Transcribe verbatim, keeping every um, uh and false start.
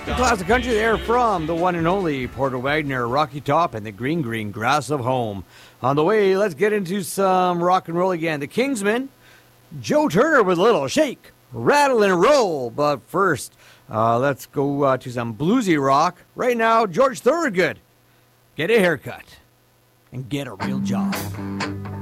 Classic country there from the one and only Porter Wagner, Rocky Top, and the green, green grass of home. On the way, let's get into some rock and roll again. The Kingsmen, Joe Turner with a little shake, rattle, and roll. But first, uh, let's go uh, to some bluesy rock. Right now, George Thorogood, get a haircut and get a real job.